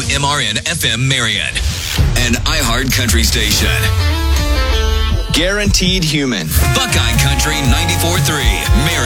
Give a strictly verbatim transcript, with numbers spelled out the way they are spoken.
M R N F M Marion, an iHeart country station. Guaranteed Human. Buckeye Country ninety-four point three, Marion.